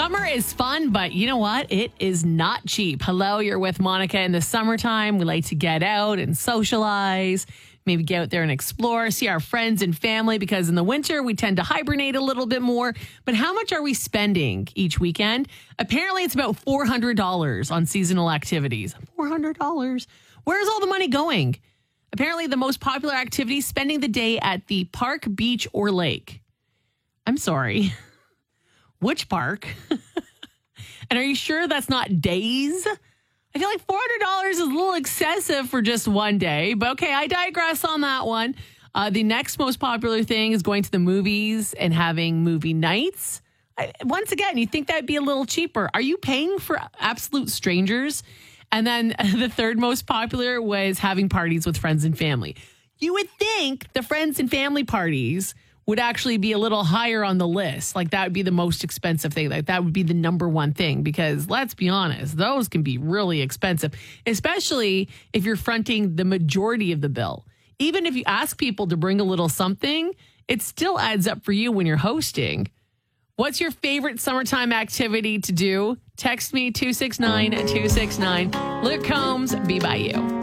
Summer is fun, but you know what? It is not cheap. Hello, you're with Monica. In the summertime, we like to get out and socialize, maybe get out there and explore, see our friends and family, because in the winter, we tend to hibernate a little bit more. But how much are we spending each weekend? Apparently, it's about $400 on seasonal activities. $400. Where's all the money going? Apparently, the most popular activity, spending the day at the park, beach, or lake. I'm sorry. Which park? And are you sure that's not days? I feel like $400 is a little excessive for just one day. But okay, I digress on that one. The next most popular thing is going to the movies and having movie nights. Once again, you think that'd be a little cheaper. Are you paying for absolute strangers? And then the third most popular was having parties with friends and family. You would think the friends and family parties would actually be a little higher on the list. Like that would be the most expensive thing. Like that would be the number one thing, because let's be honest, those can be really expensive, especially if you're fronting the majority of the bill. Even if you ask people to bring a little something, it still adds up for you when you're hosting. What's your favorite summertime activity to do? Text me 269-269. Luke Combs, Be By You.